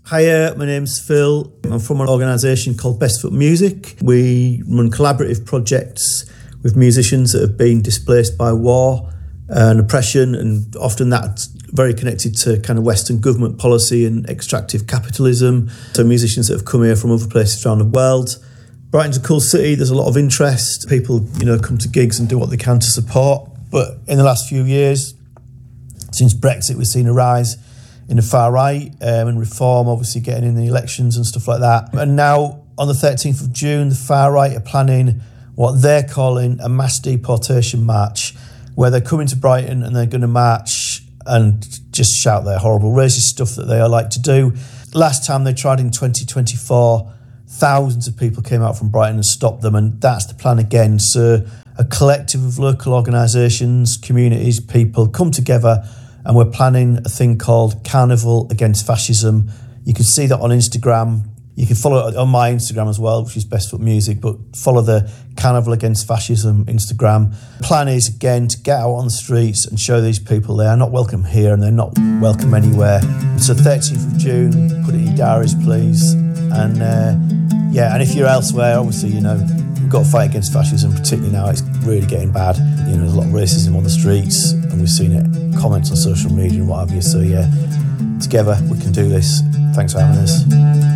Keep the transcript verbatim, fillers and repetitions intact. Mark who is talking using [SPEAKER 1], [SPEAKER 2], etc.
[SPEAKER 1] Hiya, my name's Phil. I'm from an organisation called Best Foot Music. We run collaborative projects with musicians that have been displaced by war and oppression, and often that's very connected to kind of Western government policy and extractive capitalism. So musicians that have come here from other places around the world. Brighton's a cool city, there's a lot of interest. People, you know, come to gigs and do what they can to support. But in the last few years, since Brexit, we've seen a rise in the far right um, and Reform obviously getting in the elections and stuff like that. And now on the thirteenth of June, the far right are planning what they're calling a mass deportation march, where they're coming to Brighton and they're going to march and just shout their horrible racist stuff that they like to do. Last time they tried in twenty twenty-four, thousands of people came out from Brighton and stopped them, and that's the plan again. So a collective of local organisations, communities, people come together, and we're planning a thing called Carnival Against Fascism. You can see that on Instagram. You can follow it on my Instagram as well, which is Best Foot Music, but follow the Carnival Against Fascism Instagram. The plan is, again, to get out on the streets and show these people they are not welcome here and they're not welcome anywhere. So thirteenth of June, put it in your diaries, please. And uh, yeah, and if you're elsewhere, obviously, you know, we've got to fight against fascism, particularly now it's really getting bad. You know, there's a lot of racism on the streets, and we've seen it, comments on social media and what have you. So yeah, together we can do this. Thanks for having us.